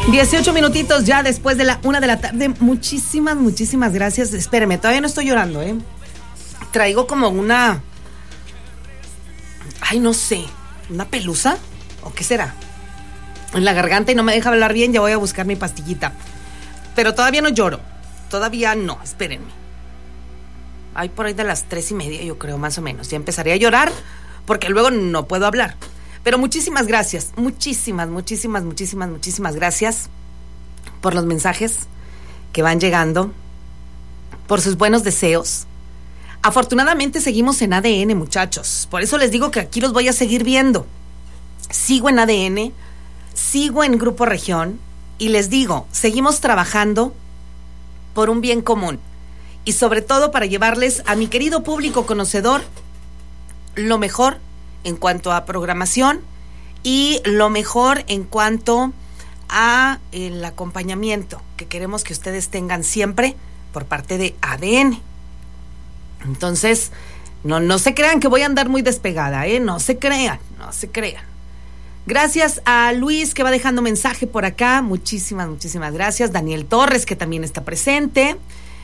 18 minutitos ya después de la 1 de la tarde. Muchísimas gracias. Espéreme, todavía no estoy llorando, ¿eh? Traigo como una... Ay, no sé. ¿Una pelusa? ¿O qué será? En la garganta y no me deja hablar bien. Ya voy a buscar mi pastillita. Pero todavía no lloro. Todavía no, espérenme. Ay, por ahí de las 3:30, yo creo, más o menos. Ya empezaré a llorar porque luego no puedo hablar. Pero muchísimas gracias, muchísimas gracias por los mensajes que van llegando, por sus buenos deseos. Afortunadamente seguimos en ADN, muchachos. Por eso les digo que aquí los voy a seguir viendo. Sigo en ADN, sigo en Grupo Región y les digo, seguimos trabajando por un bien común y sobre todo para llevarles a mi querido público conocedor lo mejor en cuanto a programación y lo mejor en cuanto a el acompañamiento que queremos que ustedes tengan siempre por parte de ADN. Entonces, no se crean que voy a andar muy despegada, no se crean. Gracias a Luis que va dejando mensaje por acá, muchísimas gracias. Daniel Torres que también está presente.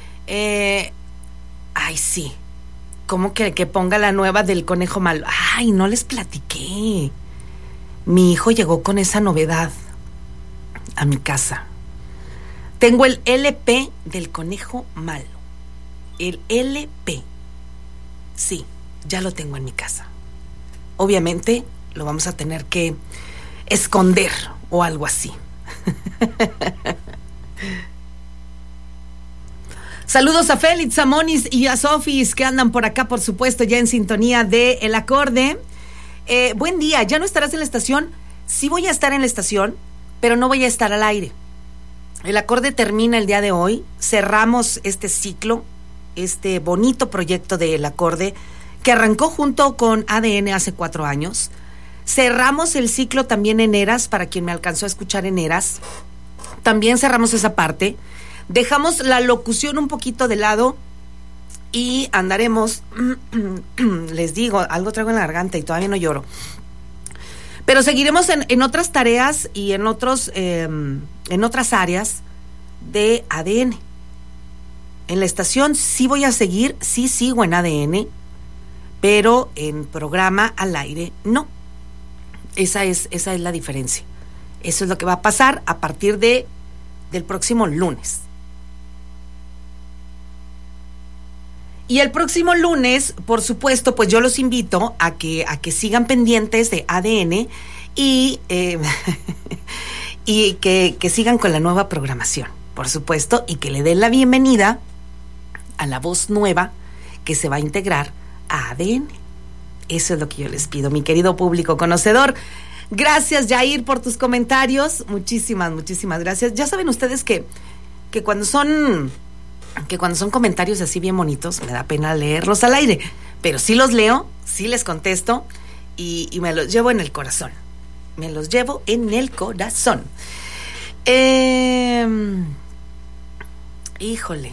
Ay, sí. ¿Cómo que ponga la nueva del conejo malo? Ay, no les platiqué. Mi hijo llegó con esa novedad a mi casa. Tengo el LP del conejo malo. El LP. Sí, ya lo tengo en mi casa. Obviamente lo vamos a tener que esconder o algo así. Saludos a Félix, a Monis y a Sofis que andan por acá, por supuesto, ya en sintonía de El Acorde. Buen día, ¿ya no estarás en la estación? Sí voy a estar en la estación, pero no voy a estar al aire. El Acorde termina el día de hoy. Cerramos este ciclo, este bonito proyecto de El Acorde que arrancó junto con ADN hace 4 años. Cerramos el ciclo también en Eras, para quien me alcanzó a escuchar en Eras. También cerramos esa parte. Dejamos la locución un poquito de lado y andaremos, les digo, algo traigo en la garganta y todavía no lloro. Pero seguiremos en otras tareas y en otras áreas de ADN. En la estación sí voy a seguir, sí sigo en ADN, pero en programa al aire no. Esa es la diferencia. Eso es lo que va a pasar a partir del próximo lunes. Y el próximo lunes, por supuesto, pues yo los invito a que sigan pendientes de ADN y que sigan con la nueva programación, por supuesto, y que le den la bienvenida a la voz nueva que se va a integrar a ADN. Eso es lo que yo les pido, mi querido público conocedor. Gracias, Jair, por tus comentarios. Muchísimas gracias. Ya saben ustedes que cuando son comentarios así bien bonitos, me da pena leerlos al aire, pero sí los leo, sí les contesto y me los llevo en el corazón. Híjole.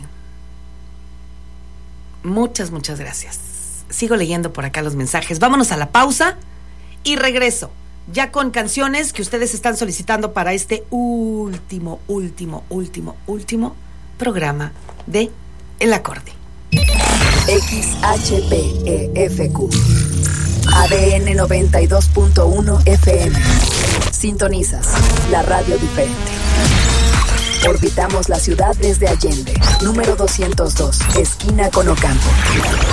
Muchas gracias. Sigo leyendo por acá los mensajes. Vámonos a la pausa y regreso ya con canciones que ustedes están solicitando para este último programa de El Acorde. XHPEFQ ADN 92.1 FM. Sintonizas la radio diferente. Orbitamos la ciudad desde Allende, número 202, esquina con Ocampo.